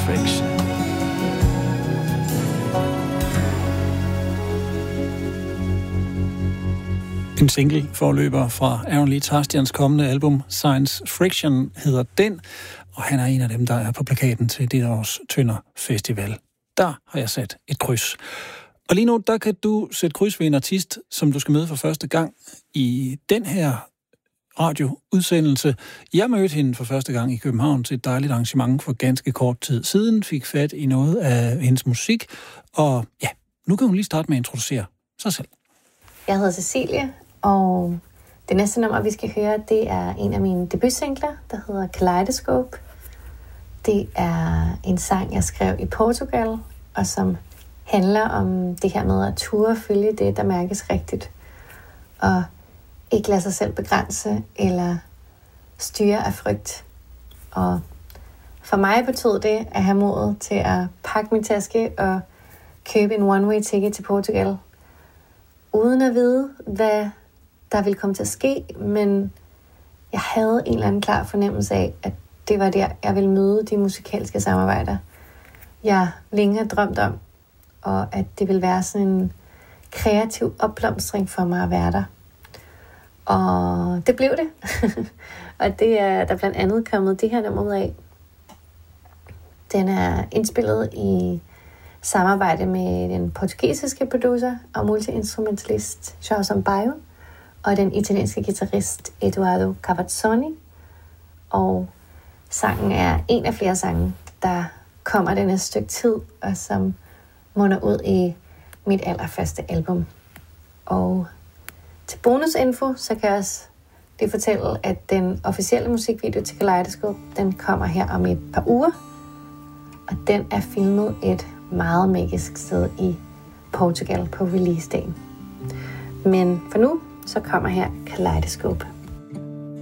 Friction. En single forløber fra Aaron Lee Tarstians kommende album Science Friction hedder den, og han er en af dem, der er på plakaten til dette års Tønder Festival. Der har jeg sat et kryds. Og lige nu, der kan du sætte kryds ved en artist, som du skal møde for første gang i den her radioudsendelse. Jeg mødte hende for første gang i København til et dejligt arrangement for ganske kort tid siden, fik fat i noget af hendes musik, og ja, nu kan hun lige starte med at introducere sig selv. Jeg hedder Cecilie, og det næste nummer, vi skal høre, det er en af mine debutsingler, der hedder Kaleidoscope. Det er en sang, jeg skrev i Portugal, og som handler om det her med at ture følge det, der mærkes rigtigt, og ikke lade sig selv begrænse eller styre af frygt. Og for mig betød det at have modet til at pakke min taske og købe en one-way ticket til Portugal, uden at vide, hvad der ville komme til at ske, men jeg havde en eller anden klar fornemmelse af, at det var der, jeg ville møde de musikalske samarbejder, jeg længe har drømt om, og at det ville være sådan en kreativ opblomstring for mig at være der. Og det blev det. Og det er der blandt andet kommet det her nummer ud af. Den er indspillet i samarbejde med den portugisiske producer og multiinstrumentalist João Sampaio og den italienske guitarist Eduardo Cavazzoni. Og sangen er en af flere sange, der kommer det næste stykke tid, og som munder ud i mit allerførste album. Og til bonusinfo, så kan jeg også lige fortælle, at den officielle musikvideo til Kaleidoscope, den kommer her om et par uger. Og den er filmet et meget magisk sted i Portugal på release-dagen. Men for nu, så kommer her Kaleidoscope.